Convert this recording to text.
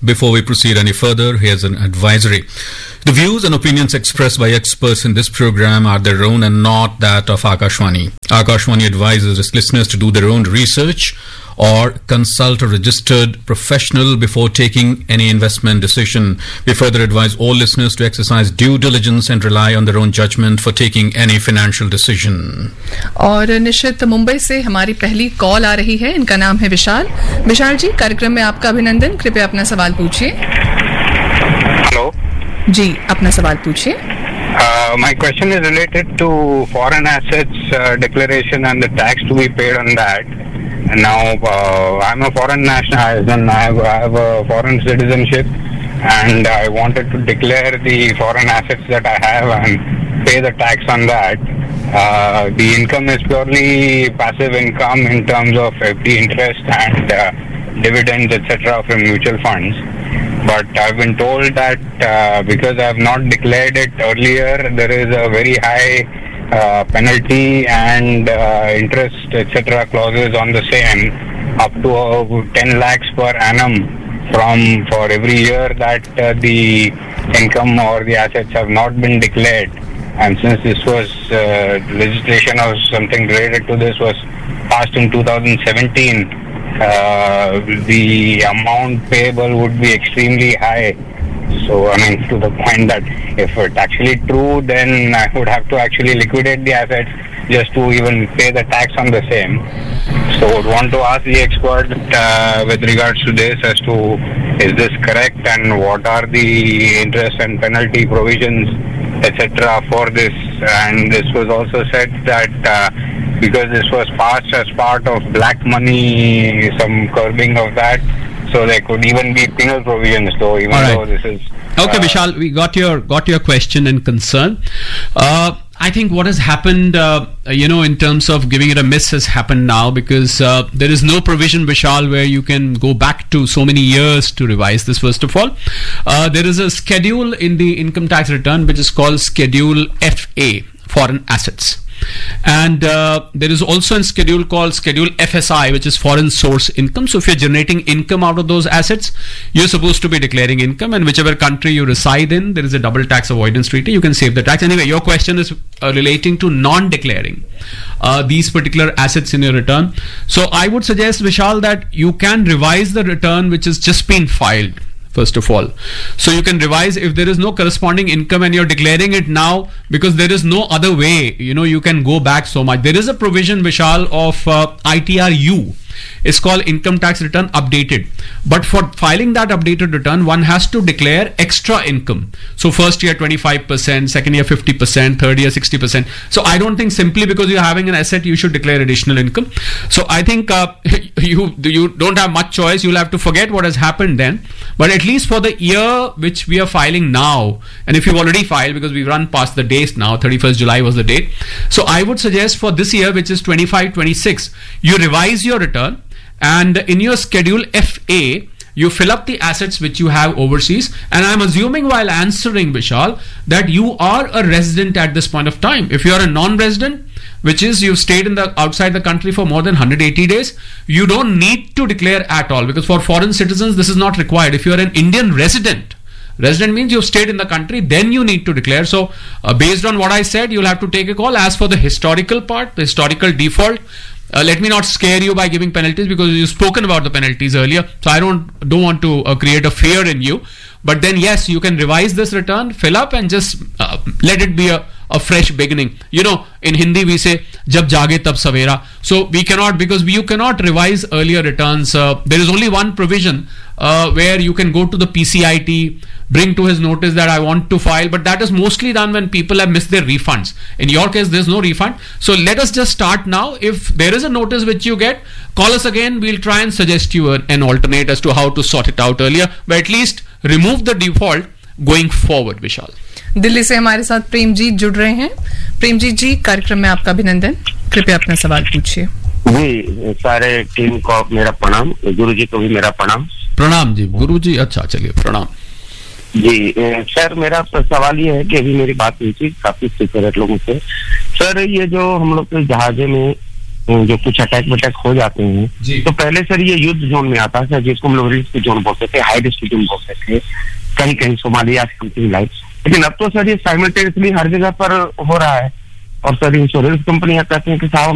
Before we proceed any further, here's an advisory. The views and opinions expressed by experts in this program are their own and not that of Akashvani. Akashvani advises its listeners to do their own research or consult a registered professional before taking any investment decision. We further advise all listeners to exercise due diligence and rely on their own judgment for taking any financial decision. और निश्चित मुंबई से हमारी पहली call आ रही है. इनका नाम है विशाल. विशाल जी, कार्यक्रम में आपका अभिनंदन. कृपया अपना सवाल पूछिए. हेलो जी, अपना सवाल पूछिए. My question is related to foreign assets declaration and the tax to be paid on that. Now, I'm a foreign national and I have a foreign citizenship, and I wanted to declare the foreign assets that I have and pay the tax on that. The income is purely passive income in terms of FD interest and dividends, etc. from mutual funds. But I've been told that because I have not declared it earlier, there is a very high penalty and interest, etc. clauses on the same, up to 10 lakhs per annum for every year that the income or the assets have not been declared. And since this was legislation or something related to this was passed in 2017, the amount payable would be extremely high. So, I mean, to the point that if it's actually true, then I would have to actually liquidate the assets just to even pay the tax on the same. So, I would want to ask the expert with regards to this as to is this correct and what are the interest and penalty provisions, etc. for this. And this was also said that because this was passed as part of black money, some curbing of that, so there could even be penal provisions. So even though this is okay, Vishal, we got your question and concern. I think what has happened, in terms of giving it a miss has happened now because there is no provision, Vishal, where you can go back to so many years to revise this. First of all, there is a schedule in the income tax return which is called Schedule FA, foreign assets. And there is also a schedule called Schedule FSI, which is foreign source income. So if you're generating income out of those assets, you're supposed to be declaring income, and whichever country you reside in, there is a double tax avoidance treaty. You can save the tax. Anyway, your question is relating to non-declaring these particular assets in your return. So I would suggest, Vishal, that you can revise the return which has just been filed. First of all, so you can revise if there is no corresponding income and you're declaring it now because there is no other way, you can go back so much. There is a provision, Vishal, of ITRU. It's called income tax return updated, but for filing that updated return one has to declare extra income. So first year 25%, second year 50%, third year 60%. So I don't think simply because you're having an asset you should declare additional income. So I think you don't have much choice. You'll have to forget what has happened then, but at least for the year which we are filing now, and if you've already filed, because we've run past the dates now, 31st July was the date, so I would suggest for this year, which is 25-26, you revise your return, and in your Schedule FA you fill up the assets which you have overseas. And I'm assuming while answering, Vishal, that you are a resident at this point of time. If you are a non-resident, which is you've stayed outside the country for more than 180 days, you don't need to declare at all, because for foreign citizens this is not required. If you are an Indian resident means you've stayed in the country, then you need to declare. So based on what I said, you'll have to take a call. As for the historical part, the historical default, let me not scare you by giving penalties, because you've spoken about the penalties earlier, so I don't want to create a fear in you. But then yes, you can revise this return, fill up, and just let it be a fresh beginning. In Hindi we say jab jage tab savera. So we cannot, because you cannot revise earlier returns. There is only one provision where you can go to the PCIT, bring to his notice that I want to file, but that is mostly done when people have missed their refunds. In your case, there's no refund. So let us just start now. If there is a notice which you get, call us again. We'll try and suggest you an alternate as to how to sort it out earlier, but at least remove the default going forward. Vishal, Delhi से हमारे साथ प्रेमजीत जुड़ रहे हैं. प्रेमजीत जी, कार्यक्रम में आपका अभिनंदन. कृपया अपना सवाल पूछिए. जी, सारे टीम को मेरा प्रणाम, गुरुजी को भी मेरा प्रणाम. प्रणाम जी गुरुजी. अच्छा, चलिए, प्रणाम जी. सर, मेरा सवाल ये है कि अभी मेरी बात हुई थी काफी सीक्रेट लोगों से. सर, ये जो हम लोग के जहाजे में जो कुछ अटैक वटैक हो जाते हैं, तो पहले सर ये युद्ध जोन में आता था, जिसको हम लोग रिस्क जोन बोलते थे, हाई रिस्क जोन बोलते थे, कहीं कहीं सोमालिया समथिंग लाइक। लेकिन अब तो सर ये साइमल्टेनियसली हर जगह पर हो रहा है, और सर इंश्योरेंस कंपनियां कहते हैं कि साहब